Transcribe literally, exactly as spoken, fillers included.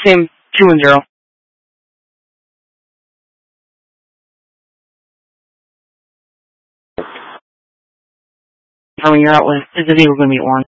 Same, two and zero. Confirming your outlet. Is the vehicle going to be orange?